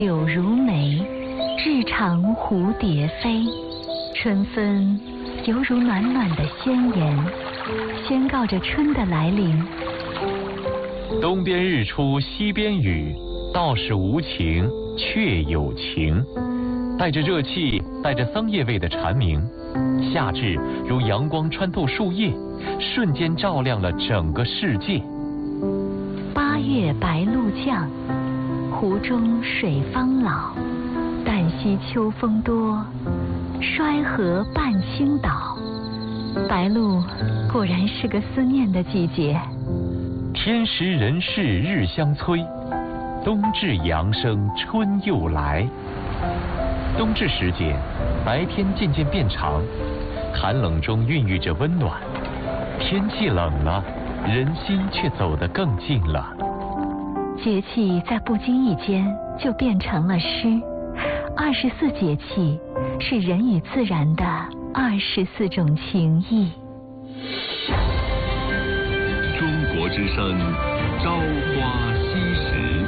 柳如眉，翅长蝴蝶飞。春分犹如暖暖的宣言，宣告着春的来临。 东边日出西边雨，道是无晴却有晴。带着热气，带着桑叶味的蝉鸣，夏至如阳光穿透树叶，瞬间照亮了整个世界。 八月白露降，湖中水方老。旦夕秋风多，衰河半倾倒。白露果然是个思念的季节。 天时人事日相催，冬至阳生春又来。冬至时节，白天渐渐变长，寒冷中孕育着温暖。天气冷了，人心却走得更近了。 节气在不经意间就变成了诗。24节气是人与自然的24种情谊。 中国之声，朝花夕拾。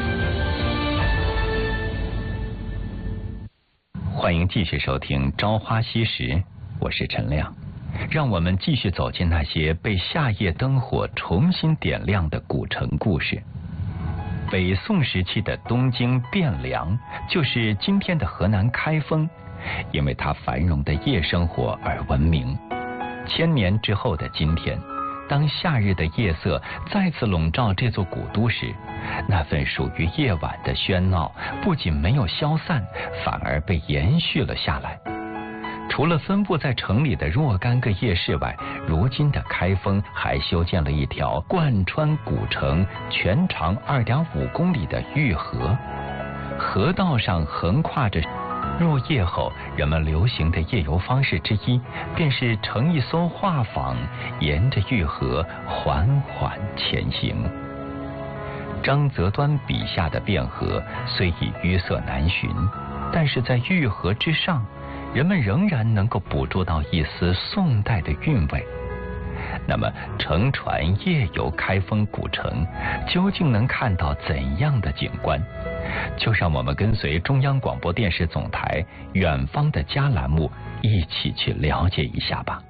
欢迎继续收听《朝花夕拾》，我是陈亮。让我们继续走进那些被夏夜灯火重新点亮的古城故事。北宋时期的东京汴梁，就是今天的河南开封，因为它繁荣的夜生活而闻名。1000年之后的今天，当夏日的夜色再次笼罩这座古都时，那份属于夜晚的喧闹不仅没有消散，反而被延续了下来。除了分布在城里的若干个夜市外，如今的开封还修建了一条贯穿古城、全长2.5公里的御河。河道上横跨着入夜后人们流行的夜游方式之一，便是乘一艘画舫，沿着御河缓缓前行。张择端笔下的汴河虽已淤塞难寻，但是在御河之上，人们仍然能够捕捉到一丝宋代的韵味。那么乘船夜游开封古城，究竟能看到怎样的景观？就让我们跟随中央广播电视总台远方的家栏目一起去了解一下吧。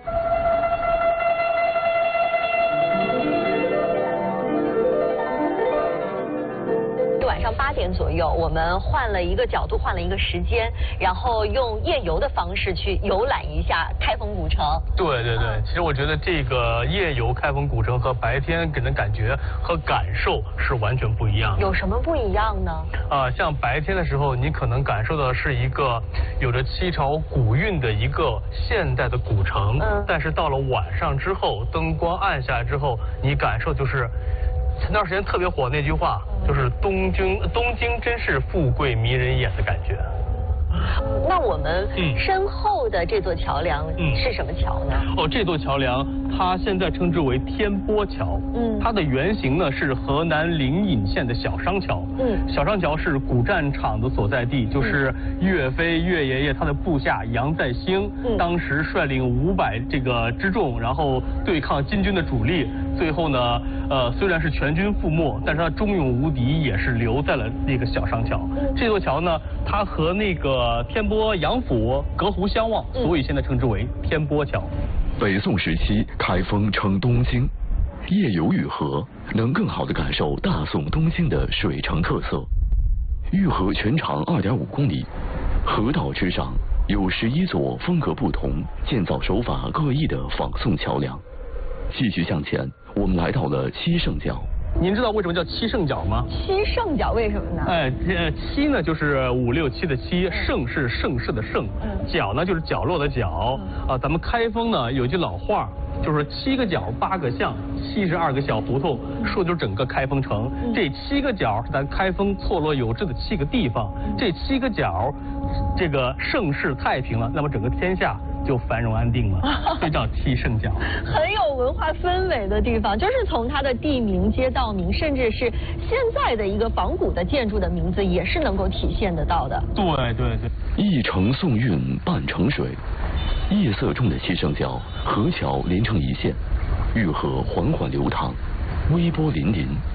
晚上8点左右，我们换了一个角度，换了一个时间，然后用夜游的方式去游览一下开封古城。 对对对，其实我觉得这个夜游开封古城和白天给人感觉和感受是完全不一样的。 有什么不一样呢？ 像白天的时候，你可能感受到的是一个有着7朝古韵的一个现代的古城，但是到了晚上之后，灯光暗下来之后，你感受就是前段时间特别火那句话，就是东京真是富贵迷人眼的感觉。 那我们身后的这座桥梁是什么桥呢？ 这座桥梁它现在称之为天波桥。它的原型呢是河南灵隐县的小商桥。小商桥是古战场的所在地，就是岳飞岳爷爷他的部下杨再兴，当时率领500这个之众，然后对抗金军的主力，最后呢，虽然是全军覆没，但是他忠勇无敌，也是留在了那个小商桥。这座桥呢，它和那个天波杨府隔湖相望，所以现在称之为天波桥。 北宋时期，开封称东京，夜游御河能更好地感受大宋东京的水城特色。御河全长2.5公里，河道之上有11座风格不同、建造手法各异的仿宋桥梁。继续向前，我们来到了七圣角。 您知道为什么叫七圣角吗？ 七圣角为什么呢？ 七呢就是5、6、7的七，圣是盛世的盛，角呢就是角落的角。咱们开封呢有句老话，就是7个角8个巷，72个小胡同，说的就是整个开封城。这7个角是咱开封错落有致的7个地方，这7个角，这个盛世太平了，那么整个天下就繁荣安定了，所以叫七圣角。 很有文化氛围的地方，就是从它的地名、街道名，甚至是现在的一个仿古的建筑的名字，也是能够体现得到的。 对对对， 一城宋韵半城水，夜色中的七圣角，河桥连成一线，御河缓缓流淌，微波粼粼。